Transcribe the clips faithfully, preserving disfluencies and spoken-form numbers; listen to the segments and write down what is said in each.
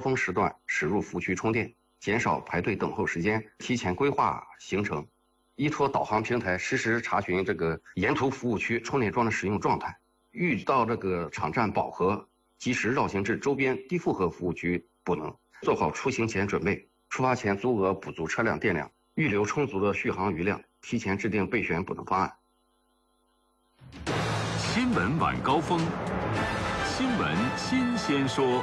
峰时段驶入服务区充电，减少排队等候时间，提前规划行程，依托导航平台实时查询这个沿途服务区充电桩的使用状态，遇到这个场站饱和，及时绕行至周边低负荷服务区补能，做好出行前准备，出发前足额补足车辆电量，预留充足的续航余量，提前制定备选补能方案。 新闻晚高峰，新闻新鲜说。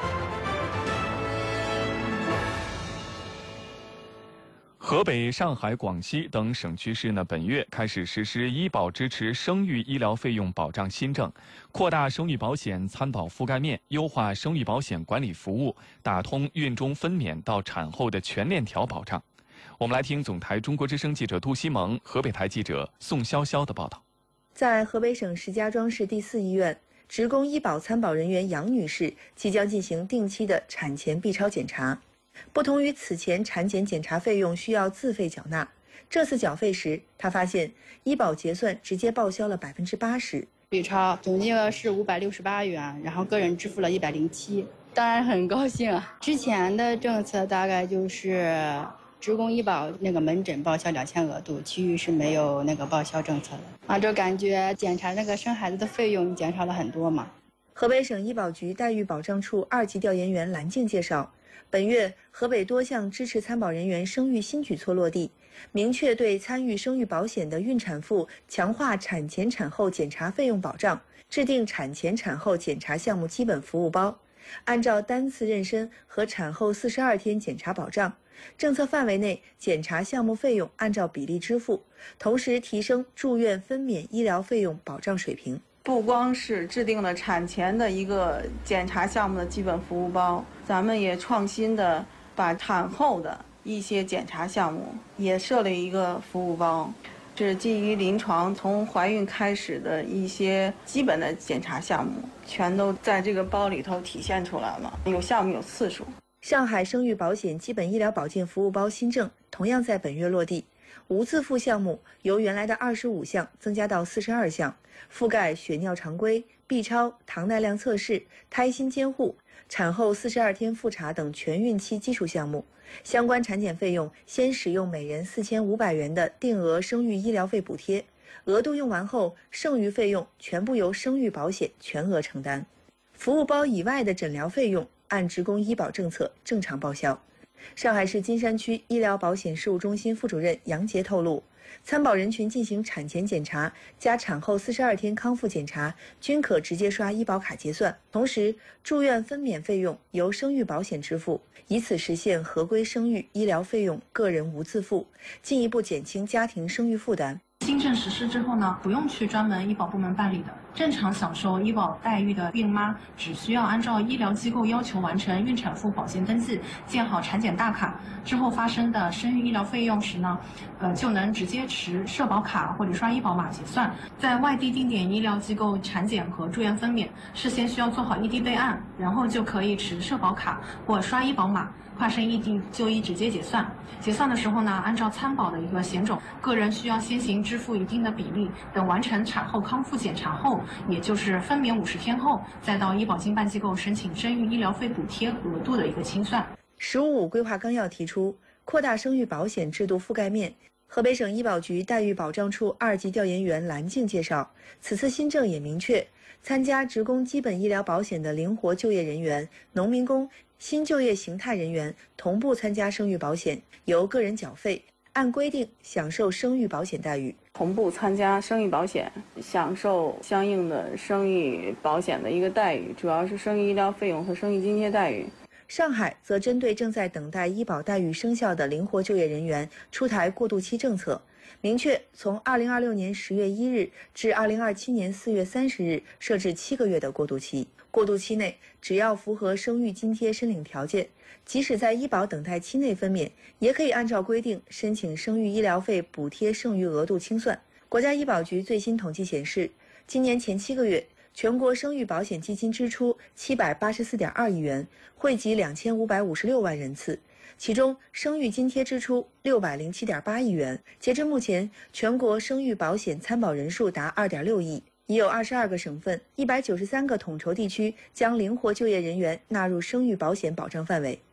河北、上海、广西等省区市呢，本月开始实施医保支持生育医疗费用保障新政，扩大生育保险参保覆盖面，优化生育保险管理服务，打通孕中分娩到产后的全链条保障。我们来听总台中国之声记者杜西蒙、河北台记者宋潇潇的报道。 在河北省石家庄市第四医院，职工医保参保人员杨女士即将进行定期的产前 B 超检查。不同于此前产检检查费用需要自费缴纳，这次缴费时，她发现医保结算直接报销了百分之八十。 B 超总金额是五百六十八元，然后个人支付了一百零七，当然很高兴啊。之前的政策大概就是职工医保那个门诊报销两千额度，其余是没有那个报销政策的啊，就感觉检查那个生孩子的费用减少了很多嘛。 河北省医保局待遇保障处二级调研员蓝静介绍，本月河北多项支持参保人员生育新举措落地，明确对参与生育保险的孕产妇强化产前产后检查费用保障，制定产前产后检查项目基本服务包，按照单次妊娠和产后四十二天检查保障，政策范围内检查项目费用按照比例支付，同时提升住院分娩医疗费用保障水平。 不光是制定了产前的一个检查项目的基本服务包，咱们也创新的把产后的一些检查项目也设了一个服务包，这是基于临床从怀孕开始的一些基本的检查项目，全都在这个包里头体现出来了，有项目有次数。 上海生育保险基本医疗保健服务包新政同样在本月落地，无自付项目由原来的二十五项增加到四十二项，覆盖血尿常规、B 超、糖耐量测试、胎心监护、产后四十二天复查等全孕期基础项目。相关产检费用先使用每人四千五百元的定额生育医疗费补贴，额度用完后，剩余费用全部由生育保险全额承担。服务包以外的诊疗费用按职工医保政策正常报销。上海市金山区医疗保险事务中心副主任杨杰透露，参保人群进行产前检查加产后四十二天康复检查均可直接刷医保卡结算，同时住院分娩费用由生育保险支付，以此实现合规生育医疗费用个人无自付，进一步减轻家庭生育负担。 新政实施之后呢，不用去专门医保部门办理的，正常享受医保待遇的孕妈，只需要按照医疗机构要求完成孕产妇保健登记，建好产检大卡，之后发生的生育医疗费用时呢，呃，就能直接持社保卡或者刷医保码结算。在外地定点医疗机构产检和住院分娩，事先需要做好异地备案，然后就可以持社保卡或刷医保码，跨省异地就医直接结算。结算的时候呢，按照参保的一个险种，个人需要先行支付一定的比例，等完成产后康复检查后，也就是分娩五十天后，再到医保经办机构申请生育医疗费补贴额度的一个清算。 十五五规划纲要提出，扩大生育保险制度覆盖面。河北省医保局待遇保障处二级调研员蓝静介绍，此次新政也明确，参加职工基本医疗保险的灵活就业人员、农民工、新就业形态人员同步参加生育保险，由个人缴费，按规定享受生育保险待遇。 同步参加生育保险，享受相应的生育保险的一个待遇，主要是生育医疗费用和生育津贴待遇。 上海则针对正在等待医保待遇生效的灵活就业人员出台过渡期政策，明确从二零二六年十月一日至二零二七年四月三十日设置七个月的过渡期。过渡期内，只要符合生育津贴申领条件，即使在医保等待期内分娩，也可以按照规定申请生育医疗费补贴剩余额度清算。国家医保局最新统计显示，今年前七个月，全国生育保险基金支出七百八十四点二亿元，惠及两千五百五十六万人次，其中生育津贴支出六百零七点八亿元。截至目前，全国生育保险参保人数达二点六亿，已有二十二个省份、一百九十三个统筹地区将灵活就业人员纳入生育保险保障范围。